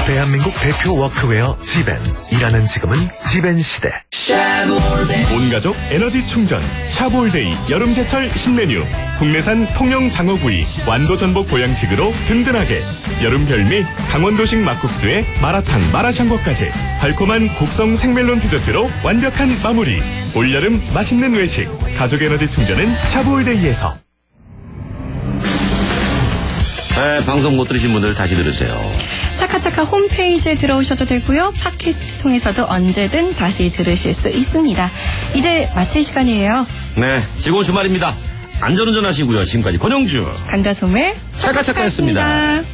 대한민국 대표 워크웨어 지벤. 일하는 지금은 지벤 시대. 온가족 에너지 충전 샤볼데이 여름제철 신메뉴. 국내산 통영 장어구이 완도 전복 보양식으로 든든하게. 여름 별미 강원도식 막국수에 마라탕 마라샹궈까지. 달콤한 곡성 생멜론 디저트로 완벽한 마무리. 올여름 맛있는 외식. 가족 에너지 충전은 샤볼데이에서. 네, 방송 못 들으신 분들 다시 들으세요. 차카차카 홈페이지에 들어오셔도 되고요. 팟캐스트 통해서도 언제든 다시 들으실 수 있습니다. 이제 마칠 시간이에요. 네, 즐거운 주말입니다. 안전운전 하시고요. 지금까지 권영주 강다솜의 차카차카였습니다.